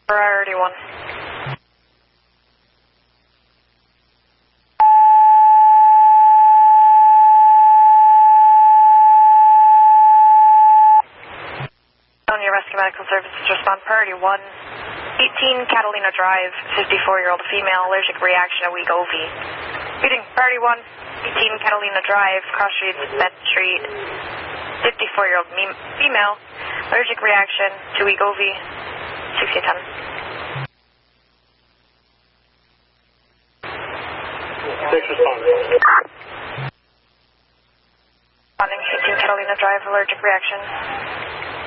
Priority 1. California Rescue Medical Services respond. Priority 1. 18 Catalina Drive, 54-year-old female, allergic reaction to Wegovy. Reading. Priority 1. 18 Catalina Drive, Cross Streets, Bed Street, 54-year-old female, allergic reaction to Wegovy, 6010. 6 responders. Responding 18 Catalina Drive, allergic reaction.